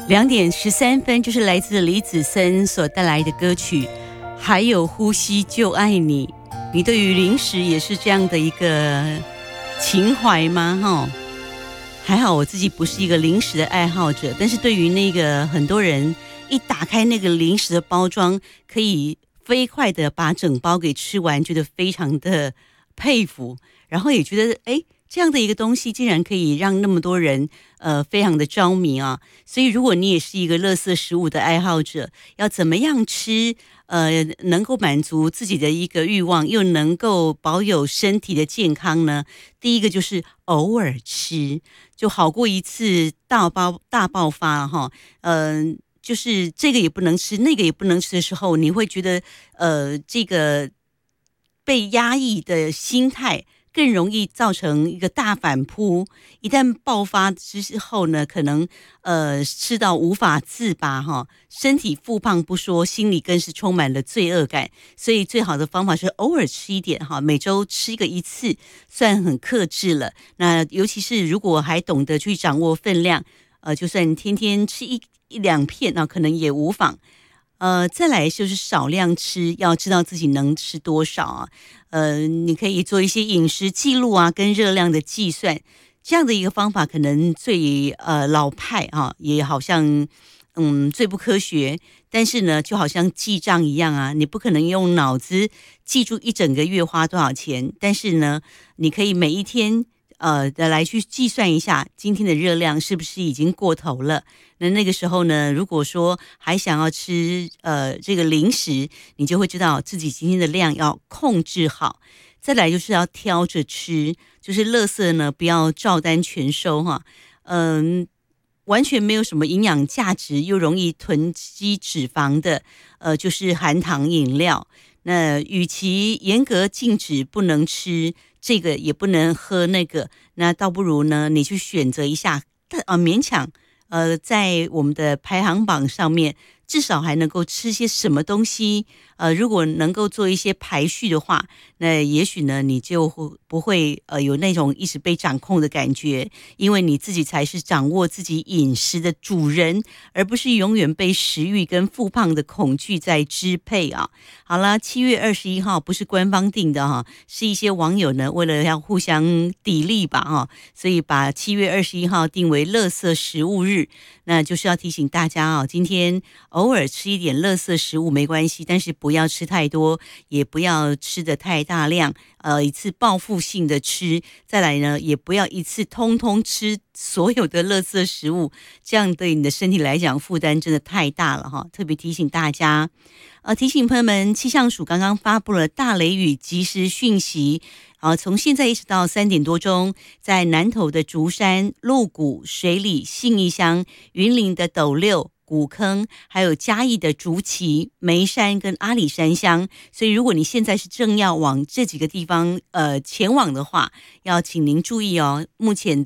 2:13，就是来自李子森所带来的歌曲，还有呼吸就爱你。你对于零食也是这样的一个情怀吗？还好我自己不是一个零食的爱好者，但是对于那个很多人一打开那个零食的包装，可以飞快的把整包给吃完，觉得非常的佩服，然后也觉得这样的一个东西竟然可以让那么多人非常的着迷啊！所以如果你也是一个垃圾食物的爱好者，要怎么样吃能够满足自己的一个欲望，又能够保有身体的健康呢？第一个就是偶尔吃，就好过一次大爆发哈。就是这个也不能吃，那个也不能吃的时候，你会觉得这个被压抑的心态更容易造成一个大反扑，一旦爆发之后呢，可能吃到无法自拔哈，身体复胖不说，心里更是充满了罪恶感。所以最好的方法是偶尔吃一点哈，每周吃一次，算很克制了。那尤其是如果还懂得去掌握分量，就算天天吃一两片，那可能也无妨。再来就是少量吃，要知道自己能吃多少啊。你可以做一些饮食记录啊，跟热量的计算，这样的一个方法可能最老派啊，也好像最不科学。但是呢，就好像记账一样啊，你不可能用脑子记住一整个月花多少钱，但是呢，你可以每一天来去计算一下今天的热量是不是已经过头了。那个时候呢，如果说还想要吃这个零食，你就会知道自己今天的量要控制好。再来就是要挑着吃，就是垃圾呢不要照单全收哈。完全没有什么营养价值又容易囤积脂肪的就是含糖饮料。那与其严格禁止不能吃这个也不能喝那个，那倒不如呢你去选择一下，勉强在我们的排行榜上面至少还能够吃些什么东西。如果能够做一些排序的话，那也许呢你就不会有那种一直被掌控的感觉，因为你自己才是掌握自己饮食的主人，而不是永远被食欲跟复胖的恐惧在支配啊。好了，7月21号不是官方定的哈，是一些网友呢为了要互相砥砺吧哈，所以把7月21号定为垃圾食物日。那就是要提醒大家啊，今天偶尔吃一点垃圾食物没关系，但是不要吃太多，也不要吃得太大量，一次报复性的吃。再来呢，也不要一次通通吃所有的垃圾食物，这样对你的身体来讲负担真的太大了哈。特别提醒大家，提醒朋友们，气象署刚刚发布了大雷雨即时讯息。从现在一直到3点多钟，在南投的竹山、鹿谷、水里、信义乡、云林的斗六、古坑，还有嘉义的竹崎、梅山跟阿里山乡。所以如果你现在是正要往这几个地方前往的话，要请您注意哦，目前